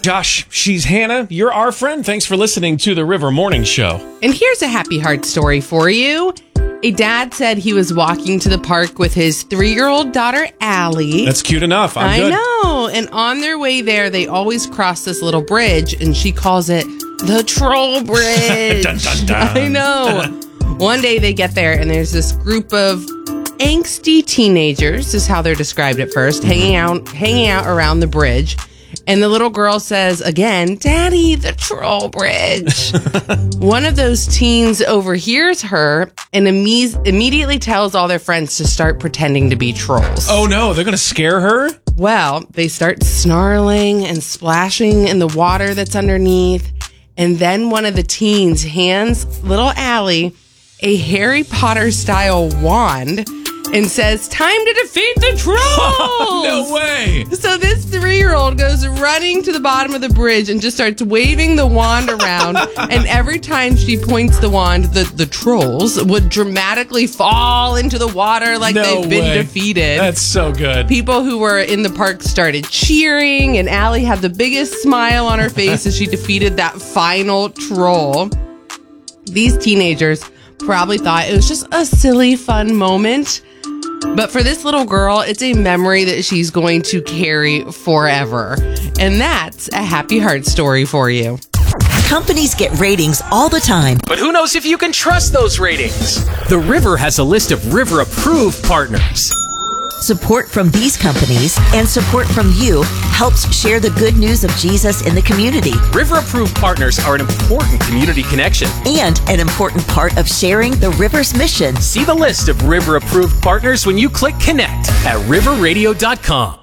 Josh, she's Hannah. You're our friend. Thanks for listening to the River Morning Show. And here's a happy heart story for you. A dad said he was walking to the park with his 3-year-old daughter, Allie. That's cute enough. I'm good. I know. And on their way there, they always cross this little bridge, and she calls it the Troll Bridge. Dun, dun, dun. I know. One day they get there, and there's this group of angsty teenagers, is how they're described at first, hanging out around the bridge. And the little girl says again, "Daddy, the Troll Bridge." One of those teens overhears her and immediately tells all their friends to start pretending to be trolls. Oh no, they're going to scare her? Well, they start snarling and splashing in the water that's underneath. And then one of the teens hands little Allie a Harry Potter style wand and says, "Time to defeat the trolls!" No way! So this 3-year-old goes running to the bottom of the bridge and just starts waving the wand around. And every time she points the wand, the trolls would dramatically fall into the water like they've been defeated. That's so good. People who were in the park started cheering, and Allie had the biggest smile on her face as she defeated that final troll. These teenagers probably thought it was just a silly, fun moment. But for this little girl, it's a memory that she's going to carry forever. And that's a happy heart story for you. Companies get ratings all the time. But who knows if you can trust those ratings? The River has a list of River-approved partners. Support from these companies and support from you helps share the good news of Jesus in the community. River-approved partners are an important community connection. And an important part of sharing the River's mission. See the list of River-approved partners when you click Connect at riverradio.com.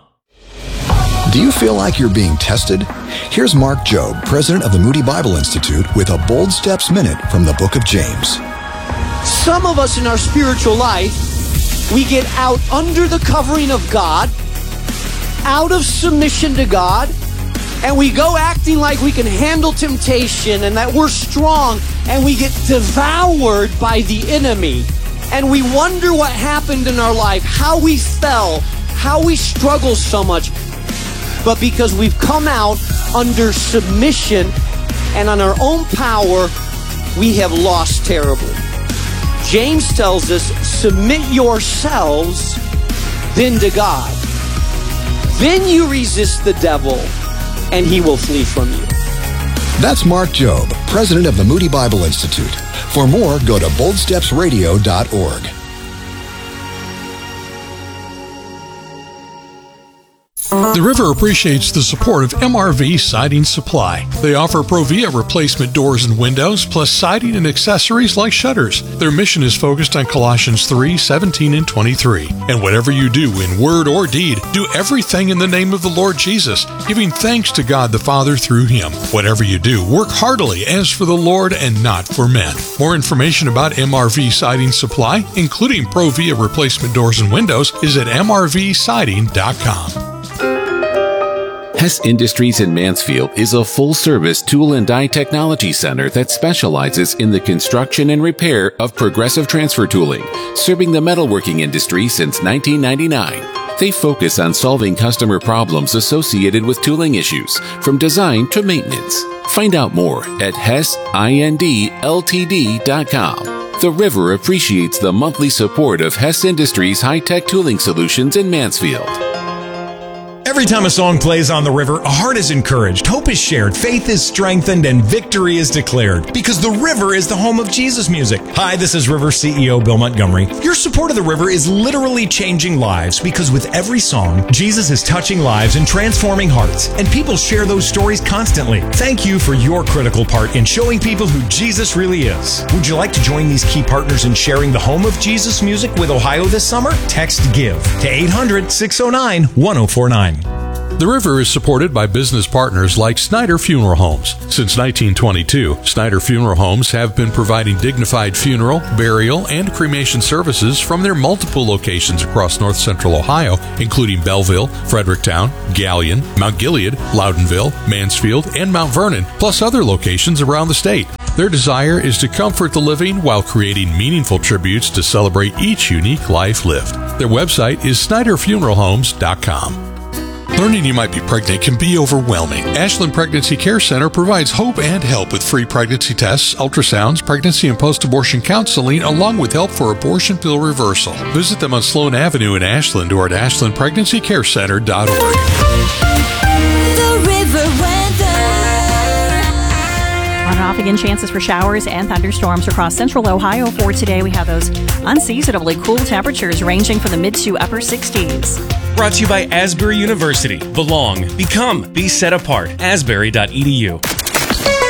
Do you feel like you're being tested? Here's Mark Jobe, president of the Moody Bible Institute, with a Bold Steps Minute from the book of James. Some of us in our spiritual life, we get out under the covering of God, out of submission to God, and we go acting like we can handle temptation and that we're strong, and we get devoured by the enemy. And we wonder what happened in our life, how we fell, how we struggle so much. But because we've come out under submission and on our own power, we have lost terribly. James tells us, submit yourselves then to God. Then you resist the devil, and he will flee from you. That's Mark Jobe, president of the Moody Bible Institute. For more, go to boldstepsradio.org. The River appreciates the support of MRV Siding Supply. They offer Provia replacement doors and windows, plus siding and accessories like shutters. Their mission is focused on Colossians 3:17 and 23. And whatever you do in word or deed, do everything in the name of the Lord Jesus, giving thanks to God the Father through Him. Whatever you do, work heartily as for the Lord and not for men. More information about MRV Siding Supply, including Provia replacement doors and windows, is at mrvsiding.com. Hess Industries in Mansfield is a full-service tool and die technology center that specializes in the construction and repair of progressive transfer tooling, serving the metalworking industry since 1999. They focus on solving customer problems associated with tooling issues, from design to maintenance. Find out more at HessIndLtd.com. The River appreciates the monthly support of Hess Industries high-tech tooling solutions in Mansfield. Every time a song plays on the River, a heart is encouraged, hope is shared, faith is strengthened, and victory is declared. Because the River is the home of Jesus music. Hi, this is River CEO Bill Montgomery. Your support of the River is literally changing lives, because with every song, Jesus is touching lives and transforming hearts. And people share those stories constantly. Thank you for your critical part in showing people who Jesus really is. Would you like to join these key partners in sharing the home of Jesus music with Ohio this summer? Text GIVE to 800-609-1049. The River is supported by business partners like Snyder Funeral Homes. Since 1922, Snyder Funeral Homes have been providing dignified funeral, burial, and cremation services from their multiple locations across north central Ohio, including Belleville, Fredericktown, Galion, Mount Gilead, Loudonville, Mansfield, and Mount Vernon, plus other locations around the state. Their desire is to comfort the living while creating meaningful tributes to celebrate each unique life lived. Their website is SnyderFuneralHomes.com. Learning you might be pregnant can be overwhelming. Ashland Pregnancy Care Center provides hope and help with free pregnancy tests, ultrasounds, pregnancy and post-abortion counseling, along with help for abortion pill reversal. Visit them on Sloan Avenue in Ashland or at ashlandpregnancycarecenter.org. The River weather. On and off again, chances for showers and thunderstorms across central Ohio for today. We have those unseasonably cool temperatures ranging from the mid to upper 60s. Brought to you by Asbury University. Belong, become, be set apart. Asbury.edu.